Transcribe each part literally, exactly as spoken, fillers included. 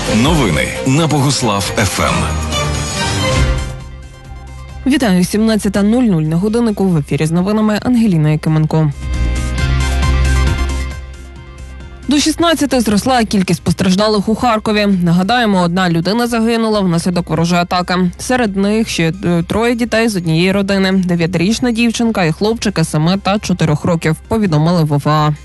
Новини на Богуслав еф ем. Вітаю, сімнадцята нуль нуль на годиннику, в ефірі з новинами Ангеліна Якименко. До шістнадцяти зросла кількість постраждалих у Харкові. Нагадаємо, одна людина загинула внаслідок ворожої атаки. Серед них ще троє дітей з однієї родини. Дев'ятирічна дівчинка і хлопчики семи та чотирьох років, повідомили в о ве а.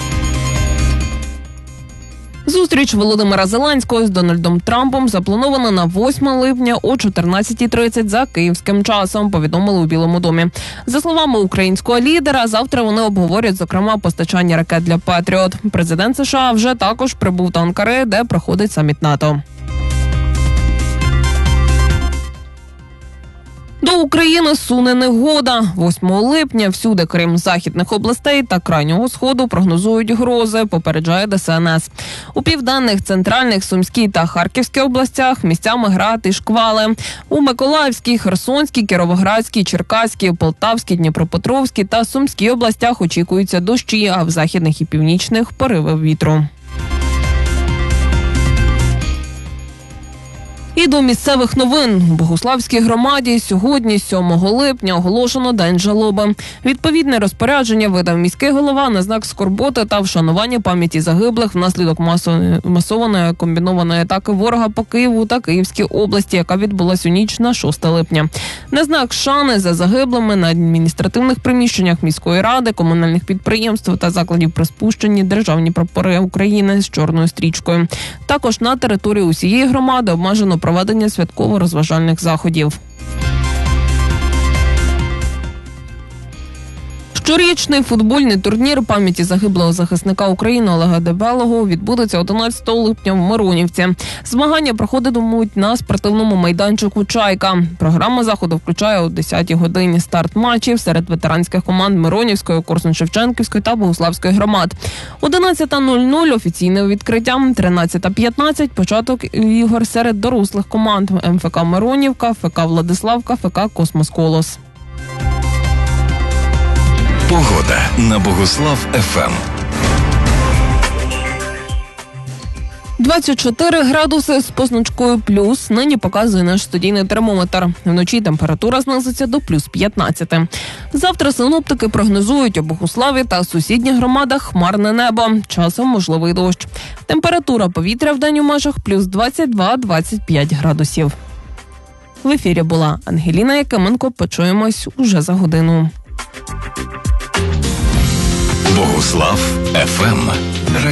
Зустріч Володимира Зеленського з Дональдом Трампом запланована на восьме липня о чотирнадцятій тридцять за київським часом, повідомили у Білому домі. За словами українського лідера, завтра вони обговорять, зокрема, постачання ракет для «Петріот». Президент США вже також прибув до Анкари, де проходить саміт НАТО. До України суне негода. восьмого липня всюди, крім західних областей та крайнього сходу, прогнозують грози, попереджає де ес ен ес. У південних, центральних, Сумській та Харківській областях місцями град і шквали. У Миколаївській, Херсонській, Кіровоградській, Черкаській, Полтавській, Дніпропетровській та Сумській областях очікуються дощі, а в західних і північних – пориви вітру. І до місцевих новин. У Богуславській громаді сьогодні, сьомого липня, оголошено День жалоби. Відповідне розпорядження видав міський голова на знак скорботи та вшанування пам'яті загиблих внаслідок масової, масованої комбінованої атаки ворога по Києву та Київській області, яка відбулась у ніч на шосте липня. На знак шани за загиблими на адміністративних приміщеннях міської ради, комунальних підприємств та закладів приспущені державні прапори України з чорною стрічкою. Також на території усієї громади обмежено проведення святково-розважальних заходів. Щорічний футбольний турнір пам'яті загиблого захисника України Олега Дебелого відбудеться одинадцятого липня в Миронівці. Змагання проходитимуть на спортивному майданчику «Чайка». Програма заходу включає о десятій годині старт матчів серед ветеранських команд Миронівської, Корсунь-Шевченківської та Богуславської громад. одинадцята нуль нуль офіційне відкриття, тринадцята п'ятнадцять початок ігор серед дорослих команд ем еф ка Миронівка, еф ка Владиславка, еф ка Космос Колос. Погода на Богуслав еф ем. двадцять чотири градуси з позначкою плюс нині показує наш студійний термометр. Вночі температура знизиться до плюс п'ятнадцяти. Завтра синоптики прогнозують у Богуславі та сусідніх громадах хмарне небо. Часом можливий дощ. Температура повітря в день у межах плюс двадцять два - двадцять п'ять градусів. В ефірі була Ангеліна Якименко. Почуємось уже за годину. Богуслав еф ем.